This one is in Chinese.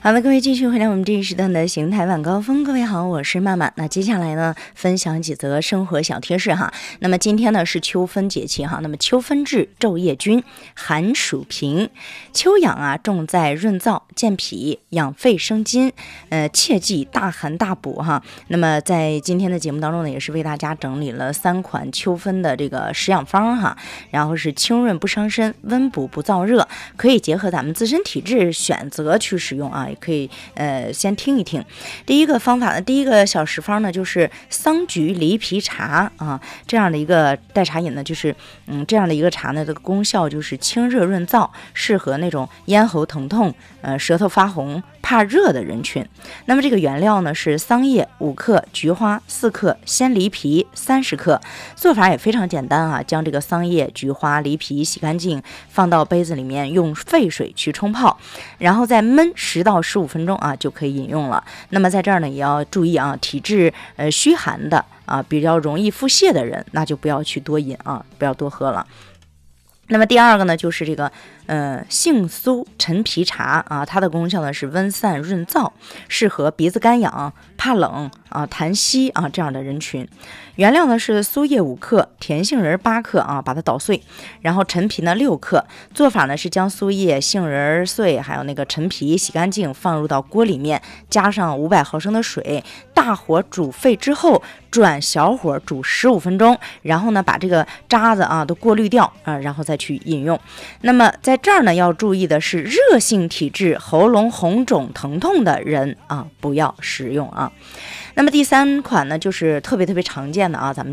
好的，各位继续回来我们这一时段的邢台晚高峰。各位好，我是妈妈。那接下来呢，分享几则生活小贴士哈。那么今天呢是秋分节气哈，那么秋分至，昼夜均，寒暑平。秋养啊，重在润燥健脾，养肺生津，切忌大寒大补哈。那么在今天的节目当中呢，也是为大家整理了3款秋分的这个食养方哈，然后是清润不伤身，温补不燥热，可以结合咱们自身体质选择去使用啊。可以先听一听。第一个方法呢，第一个小食方呢，就是桑菊梨皮茶啊，这样的一个代茶饮呢，就是这样的一个茶呢，这个功效就是清热润燥，适合那种咽喉疼痛、舌头发红、怕热的人群。那么这个原料呢是桑叶5克，菊花4克，鲜梨皮30克。做法也非常简单啊，将这个桑叶、菊花、梨皮洗干净，放到杯子里面，用沸水去冲泡，然后再焖10到15分钟啊，就可以饮用了。那么在这儿呢，也要注意啊，体质虚寒的啊，比较容易腹泻的人，那就不要去多饮啊，不要多喝了。那么第二个呢，就是这个杏苏陈皮茶啊，它的功效呢是温散润燥，适合鼻子干痒、怕冷啊、痰稀啊这样的人群。原料呢是苏叶5克，甜杏仁8克啊，把它捣碎，然后陈皮呢6克。做法呢是将苏叶、杏仁碎还有那个陈皮洗干净，放入到锅里面，加上500毫升的水，大火煮沸之后，转小火煮15分钟，然后呢把这个渣子啊都过滤掉啊，然后再去饮用。那么在这儿呢要注意的是，热性体质、喉咙红肿疼痛的人啊不要食用啊。那么第3款呢，就是特别常见的啊，咱们